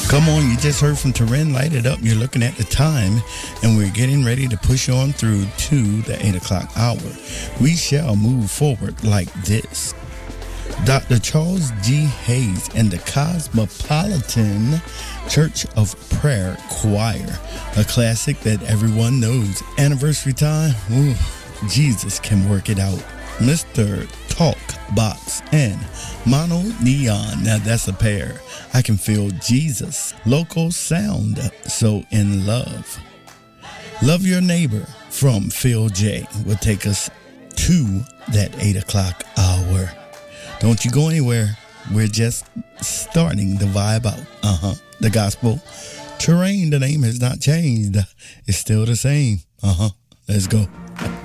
Come on, you just heard from Terren, Light It Up. You're looking at the time, and we're getting ready to push on through to the 8 o'clock hour. We shall move forward like this. Dr. Charles G. Hayes and the Cosmopolitan Church of Prayer Choir, a classic that everyone knows. Anniversary time, ooh, Jesus can work it out. Mr. Talk Box and Mono Neon, now that's a pair. I can feel Jesus. Local Sound, So in Love. Love Your Neighbor from Phil J. will take us to that 8 o'clock hour. Don't you go anywhere. We're just starting the vibe out. The gospel. Terren, the name has not changed. It's still the same. Let's go.